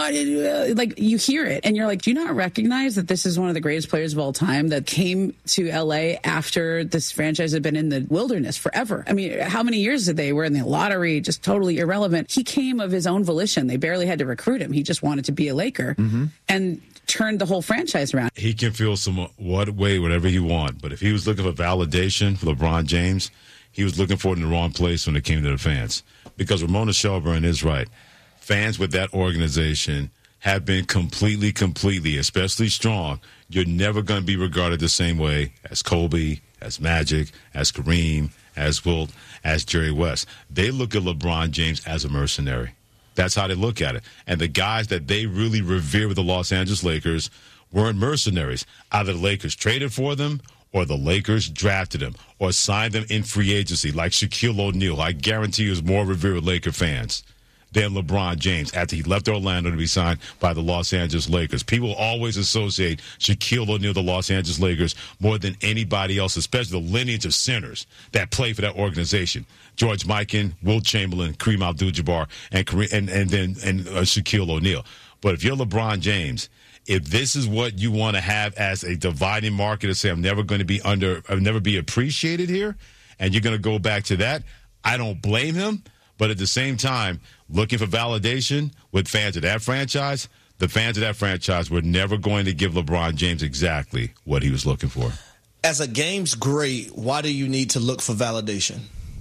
like you hear it and you're like, do you not recognize that this is one of the greatest players of all time that came to LA after this franchise had been in the wilderness forever? I mean, how many years did they were in the lottery? Just totally irrelevant. He came of his own volition. They barely had to recruit him. He just wanted to be a Laker and turned the whole franchise around. He can feel whatever he wants, but if he was looking for validation for LeBron James, he was looking for it in the wrong place when it came to the fans. Because Ramona Shelburne is right. Fans with that organization have been completely, especially strong. You're never going to be regarded the same way as Kobe, as Magic, as Kareem, as Wilt, as Jerry West. They look at LeBron James as a mercenary. That's how they look at it. And the guys that they really revere with the Los Angeles Lakers weren't mercenaries. Either the Lakers traded for them or the Lakers drafted them or signed them in free agency, like Shaquille O'Neal. I guarantee you is more revered with Laker fans than LeBron James after he left Orlando to be signed by the Los Angeles Lakers. People always associate Shaquille O'Neal, the Los Angeles Lakers, more than anybody else, especially the lineage of centers that play for that organization. George Mikan, Wilt Chamberlain, Kareem Abdul-Jabbar, and Shaquille O'Neal. But if you're LeBron James, if this is what you want to have as a dividing market to say, I'll never be appreciated here, and you're going to go back to that, I don't blame him. But at the same time, looking for validation with fans of that franchise, the fans of that franchise were never going to give LeBron James exactly what he was looking for. As a game's great, why do you need to look for validation?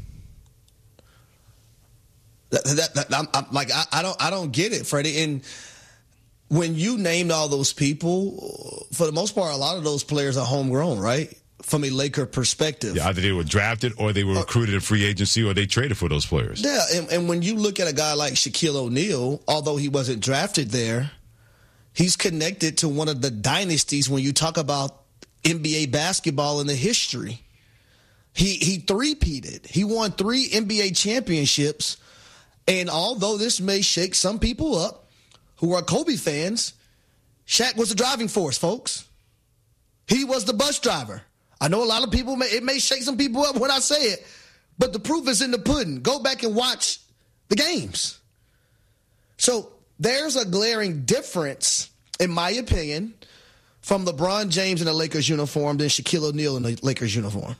I don't get it, Freddie. And when you named all those people, for the most part, a lot of those players are homegrown, right? From a Laker perspective. Yeah, either they were drafted or they were recruited in free agency or they traded for those players. Yeah, and when you look at a guy like Shaquille O'Neal, although he wasn't drafted there, he's connected to one of the dynasties when you talk about NBA basketball in the history. He three-peated. He won 3 NBA championships. And although this may shake some people up who are Kobe fans, Shaq was the driving force, folks. He was the bus driver. I know a lot of people, it may shake some people up when I say it, but the proof is in the pudding. Go back and watch the games. So there's a glaring difference, in my opinion, from LeBron James in a Lakers uniform than Shaquille O'Neal in a Lakers uniform.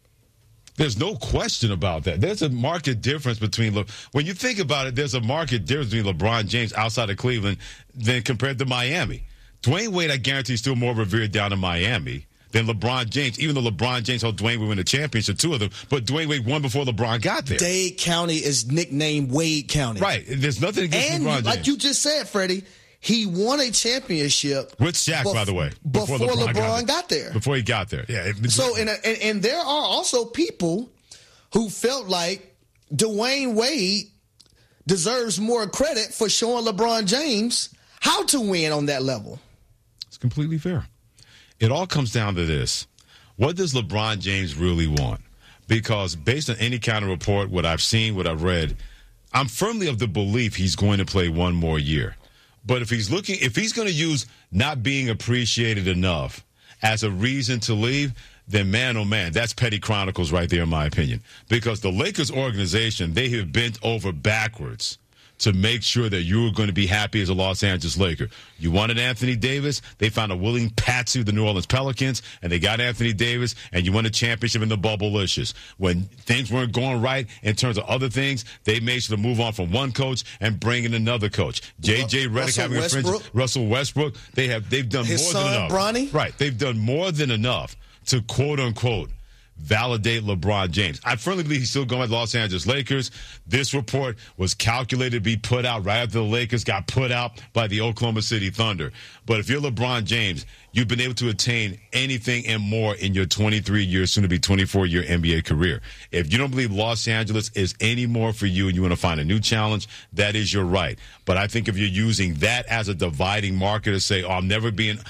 There's no question about that. There's a marked difference between when you think about it, there's a marked difference between LeBron James outside of Cleveland than compared to Miami. Dwayne Wade, I guarantee, is still more revered down in Miami than LeBron James, even though LeBron James helped Dwayne Wade win a championship, 2 of them, but Dwayne Wade won before LeBron got there. Dade County is nicknamed Wade County. Right. There's nothing against LeBron James. Like you just said, Freddie, he won a championship with Shaq, by the way, before LeBron got there. Before he got there, yeah. So, and there are also people who felt like Dwayne Wade deserves more credit for showing LeBron James how to win on that level. It's completely fair. It all comes down to this. What does LeBron James really want? Because based on any kind of report, what I've seen, what I've read, I'm firmly of the belief he's going to play one more year. But if he's going to use not being appreciated enough as a reason to leave, then man, oh man, that's Petty Chronicles right there in my opinion. Because the Lakers organization, they have bent over backwards to make sure that you were going to be happy as a Los Angeles Laker. You wanted Anthony Davis. They found a willing patsy, the New Orleans Pelicans, and they got Anthony Davis, and you won a championship in the Bubble-licious. When things weren't going right in terms of other things, they made sure to move on from one coach and bring in another coach. J.J. Redick having a friend, Russell Westbrook. They've done his more than enough. Bronny? Right. They've done more than enough to quote-unquote validate LeBron James. I firmly believe he's still going with Los Angeles Lakers. This report was calculated to be put out right after the Lakers got put out by the Oklahoma City Thunder. But if you're LeBron James, you've been able to attain anything and more in your 23-year, soon-to-be 24-year NBA career. If you don't believe Los Angeles is any more for you and you want to find a new challenge, that is your right. But I think if you're using that as a dividing marker to say, I've never been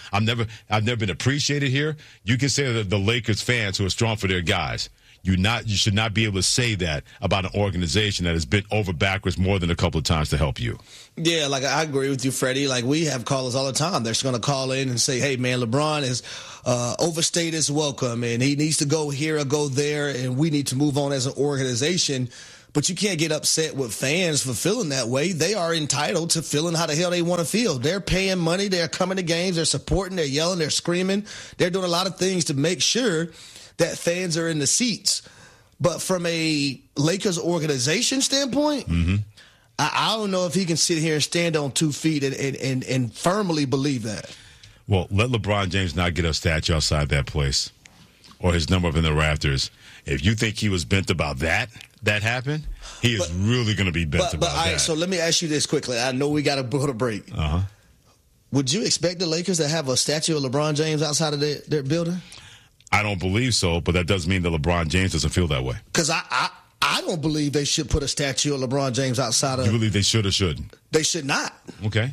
appreciated here, you can say that the Lakers fans who are strong for their guys. You should not be able to say that about an organization that has bent over backwards more than a couple of times to help you. Yeah, like I agree with you, Freddie. Like we have callers all the time. They're just going to call in and say, hey, man, LeBron is overstayed his welcome and he needs to go here or go there and we need to move on as an organization. But you can't get upset with fans for feeling that way. They are entitled to feeling how the hell they want to feel. They're paying money. They're coming to games. They're supporting. They're yelling. They're screaming. They're doing a lot of things to make sure that fans are in the seats. But from a Lakers organization standpoint, I don't know if he can sit here and stand on 2 feet and firmly believe that. Well, let LeBron James not get a statue outside that place or his number up in the rafters. If you think he was bent about that happened, he is really going to be bent about that. All right, so let me ask you this quickly. I know we got to go to break. Would you expect the Lakers to have a statue of LeBron James outside of their building? I don't believe so, but that doesn't mean that LeBron James doesn't feel that way. Because I don't believe they should put a statue of LeBron James outside of. You believe they should or shouldn't? They should not. Okay.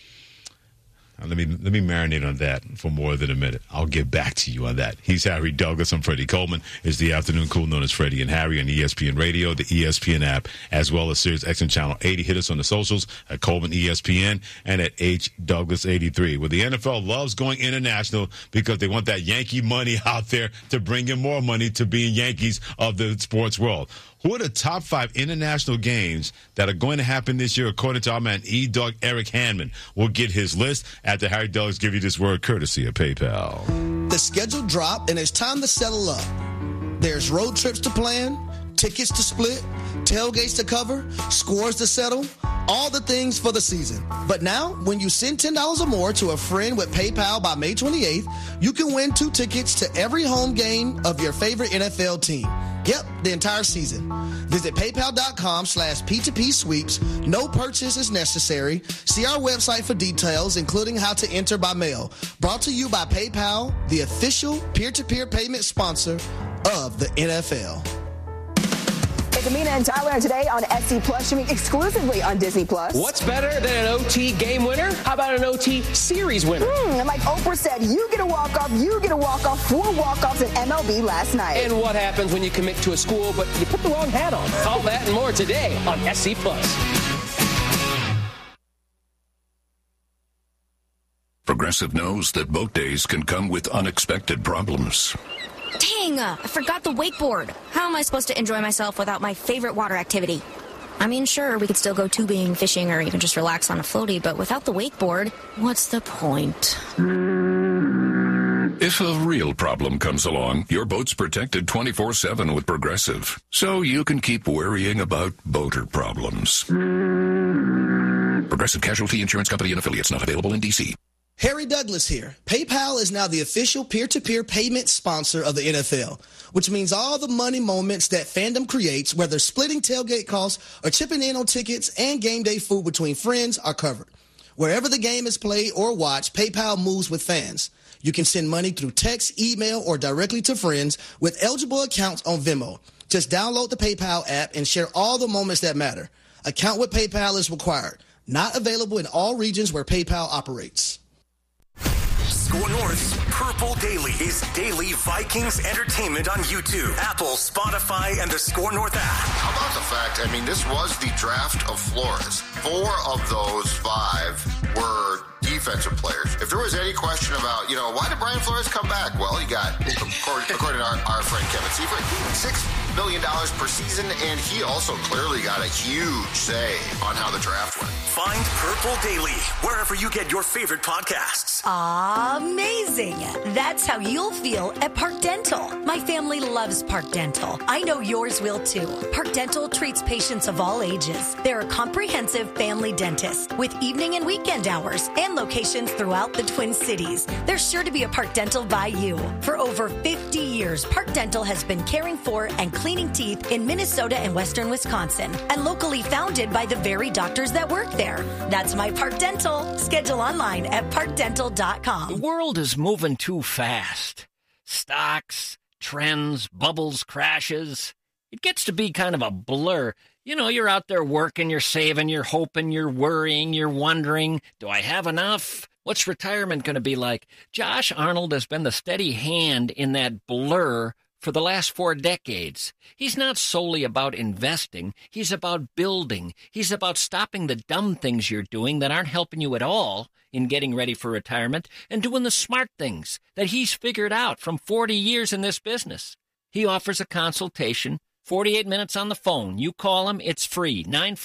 Let me marinate on that for more than a minute. I'll get back to you on that. He's Harry Douglas. I'm Freddie Coleman. It's the afternoon cool known as Freddie and Harry on ESPN Radio, the ESPN app, as well as Sirius XM Channel 80. Hit us on the socials at Coleman ESPN and at H Douglas 83. Where the NFL loves going international because they want that Yankee money out there to bring in more money to being Yankees of the sports world. Who are the top 5 international games that are going to happen this year, according to our man E-Dog Eric Hanman? We'll get his list after Harry Douglas give you this word courtesy of PayPal. The schedule dropped, and it's time to settle up. There's road trips to plan, tickets to split, tailgates to cover, scores to settle, all the things for the season. But now, when you send $10 or more to a friend with PayPal by May 28th, you can win 2 tickets to every home game of your favorite NFL team. Yep, the entire season. Visit paypal.com/P2P sweeps. No purchase is necessary. See our website for details, including how to enter by mail. Brought to you by PayPal, the official peer-to-peer payment sponsor of the NFL. It's Amina and Tyler today on SC Plus, streaming exclusively on Disney Plus. What's better than an OT game winner? How about an OT series winner? And like Oprah said, you get a walk-off, 4 walk-offs in MLB last night. And what happens when you commit to a school, but you put the wrong hat on? All that and more today on SC Plus. Progressive knows that boat days can come with unexpected problems. Dang, I forgot the wakeboard. How am I supposed to enjoy myself without my favorite water activity? I mean, sure, we could still go tubing, fishing, or even just relax on a floaty, but without the wakeboard, what's the point? If a real problem comes along, your boat's protected 24/7 with Progressive, so you can keep worrying about boater problems. Progressive Casualty Insurance Company and Affiliates, not available in D.C. Harry Douglas here. PayPal is now the official peer-to-peer payment sponsor of the NFL, which means all the money moments that fandom creates, whether splitting tailgate costs or chipping in on tickets and game day food between friends, are covered. Wherever the game is played or watched, PayPal moves with fans. You can send money through text, email, or directly to friends with eligible accounts on Venmo. Just download the PayPal app and share all the moments that matter. Account with PayPal is required. Not available in all regions where PayPal operates. Score North's Purple Daily is daily Vikings entertainment on YouTube, Apple, Spotify, and the Score North app. How about the fact, this was the draft of Flores. 4 of those 5 were defensive players. If there was any question about, why did Brian Flores come back? Well, you got, according to our friend Kevin Seifert, $6 million per season, and he also clearly got a huge say on how the draft went. Find Purple Daily wherever you get your favorite podcasts. Amazing. That's how you'll feel at Park Dental. My family loves Park Dental. I know yours will too. Park Dental treats patients of all ages. They're a comprehensive family dentist with evening and weekend hours and locations throughout the Twin Cities. There's sure to be a Park Dental by you. For over 50 years, Park Dental has been caring for and cleaning teeth in Minnesota and Western Wisconsin, and locally founded by the very doctors that work there. That's my Park Dental. Schedule online at parkdental.com. The world is moving too fast. Stocks, trends, bubbles, crashes. It gets to be kind of a blur. You're out there working, you're saving, you're hoping, you're worrying, you're wondering, do I have enough? What's retirement going to be like? Josh Arnold has been the steady hand in that blur for the last 4 decades. He's not solely about investing. He's about building. He's about stopping the dumb things you're doing that aren't helping you at all in getting ready for retirement and doing the smart things that he's figured out from 40 years in this business. He offers a consultation 48 minutes on the phone. You call them, it's free.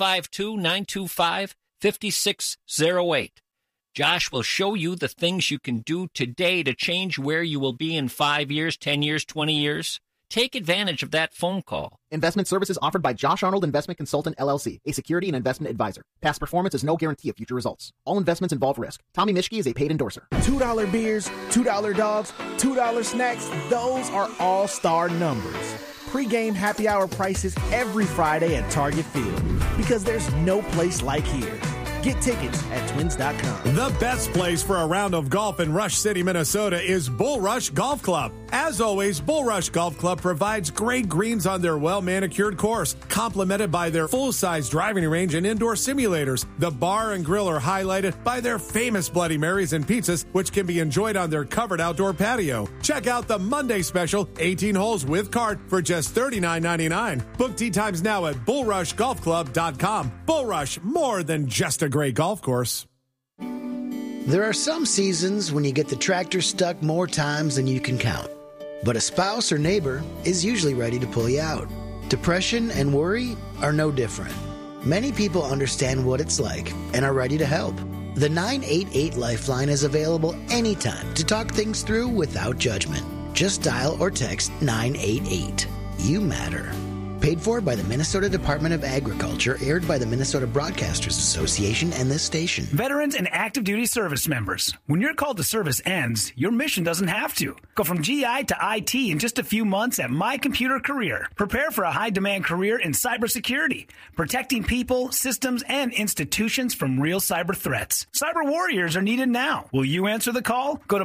952-925-5608. Josh will show you the things you can do today to change where you will be in 5 years, 10 years, 20 years. Take advantage of that phone call. Investment services offered by Josh Arnold Investment Consultant, LLC, a security and investment advisor. Past performance is no guarantee of future results. All investments involve risk. Tommy Mischke is a paid endorser. $2 beers, $2 dogs, $2 snacks, those are all-star numbers. Pre-game happy hour prices every Friday at Target Field, because there's no place like here. Get tickets at twins.com. The best place for a round of golf in Rush City, Minnesota is Bull Rush Golf Club. As always, Bull Rush Golf Club provides great greens on their well-manicured course, complemented by their full-size driving range and indoor simulators. The bar and grill are highlighted by their famous Bloody Marys and pizzas, which can be enjoyed on their covered outdoor patio. Check out the Monday special, 18 holes with cart, for just $39.99. Book tee times now at bullrushgolfclub.com. Bull Rush, more than just a great golf course. There are some seasons when you get the tractor stuck more times than you can count. But a spouse or neighbor is usually ready to pull you out. Depression and worry are no different. Many people understand what it's like and are ready to help. The 988 Lifeline is available anytime to talk things through without judgment. Just dial or text 988. You matter. Paid for by the Minnesota Department of Agriculture, aired by the Minnesota Broadcasters Association and this station. Veterans and active duty service members. When your call to service ends, your mission doesn't have to. Go from GI to IT in just a few months at My Computer Career. Prepare for a high-demand career in cybersecurity, protecting people, systems, and institutions from real cyber threats. Cyber warriors are needed now. Will you answer the call? Go to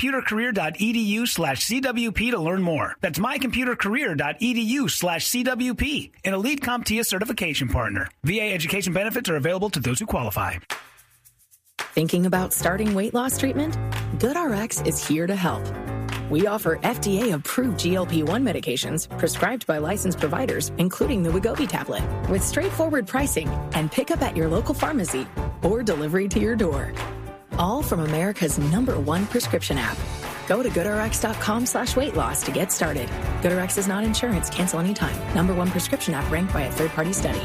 mycomputercareer.edu/CWP to learn more. That's mycomputercareer.edu/CWP. An Elite CompTIA certification partner. VA education benefits are available to those who qualify. Thinking about starting weight loss treatment? GoodRx is here to help. We offer FDA-approved GLP-1 medications prescribed by licensed providers, including the Wegovy tablet, with straightforward pricing and pickup at your local pharmacy or delivery to your door. All from America's #1 prescription app. Go to GoodRx.com/weight loss to get started. GoodRx is not insurance. Cancel anytime. #1 prescription app ranked by a third-party study.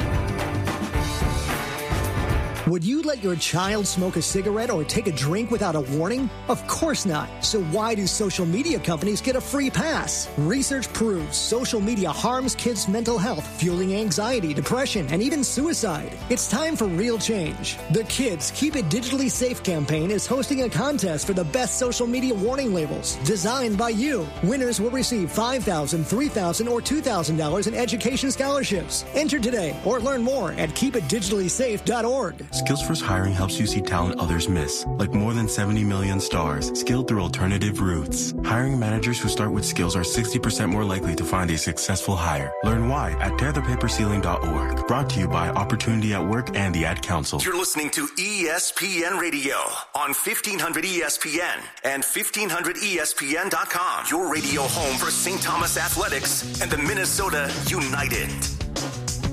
Would you let your child smoke a cigarette or take a drink without a warning? Of course not. So why do social media companies get a free pass? Research proves social media harms kids' mental health, fueling anxiety, depression, and even suicide. It's time for real change. The Kids Keep It Digitally Safe campaign is hosting a contest for the best social media warning labels, designed by you. Winners will receive $5,000, $3,000, or $2,000 in education scholarships. Enter today or learn more at keepitdigitallysafe.org. Skills Hiring helps you see talent others miss, like more than 70 million stars, skilled through alternative routes. Hiring managers who start with skills are 60% more likely to find a successful hire. Learn why at tearthepaperceiling.org. Brought to you by Opportunity at Work and the Ad Council. You're listening to ESPN Radio on 1500 ESPN and 1500ESPN.com. Your radio home for St. Thomas Athletics and the Minnesota United.